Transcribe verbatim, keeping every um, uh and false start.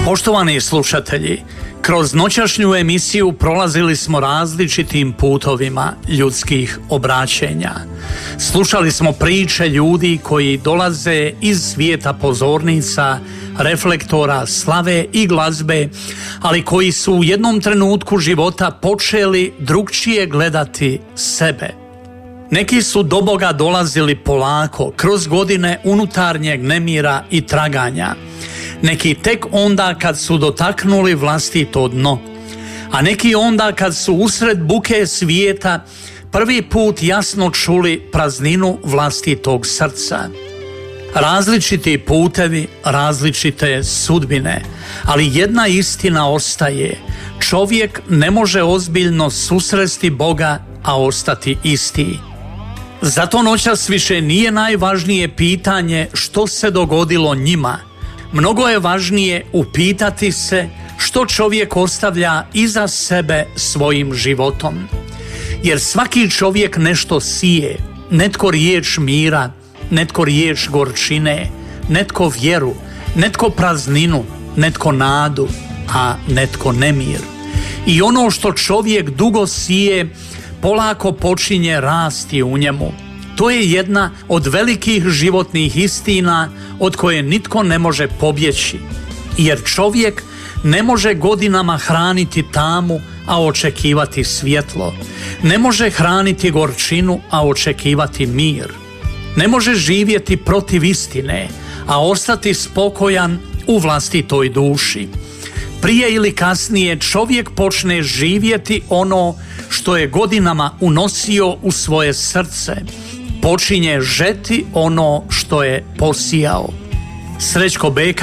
Poštovani slušatelji, kroz noćašnju emisiju prolazili smo različitim putovima ljudskih obraćenja. Slušali smo priče ljudi koji dolaze iz svijeta pozornica, reflektora, slave i glazbe, ali koji su u jednom trenutku života počeli drukčije gledati sebe. Neki su do Boga dolazili polako, kroz godine unutarnjeg nemira i traganja. Neki tek onda kad su dotaknuli vlastito dno, a neki onda kad su usred buke svijeta prvi put jasno čuli prazninu vlastitog srca. Različiti putevi, različite sudbine, ali jedna istina ostaje: čovjek ne može ozbiljno susresti Boga, a ostati isti. Zato noćas više nije najvažnije pitanje što se dogodilo njima. Mnogo je važnije upitati se što čovjek ostavlja iza sebe svojim životom. Jer svaki čovjek nešto sije, netko riječ mira, netko riječ gorčine, netko vjeru, netko prazninu, netko nadu, a netko nemir. I ono što čovjek dugo sije, polako počinje rasti u njemu. To je jedna od velikih životnih istina od koje nitko ne može pobjeći. Jer čovjek ne može godinama hraniti tamu, a očekivati svjetlo. Ne može hraniti gorčinu, a očekivati mir. Ne može živjeti protiv istine, a ostati spokojan u vlastitoj duši. Prije ili kasnije čovjek počne živjeti ono što je godinama unosio u svoje srce. Počinje žeti ono što je posijao. Srećko Beka